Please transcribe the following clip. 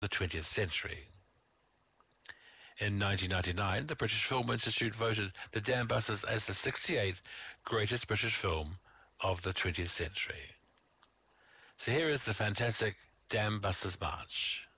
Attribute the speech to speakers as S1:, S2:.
S1: the 20th century. In 1999, the British Film Institute voted The Dambusters as the 68th greatest British film of the 20th century. So here is the fantastic Dambusters March.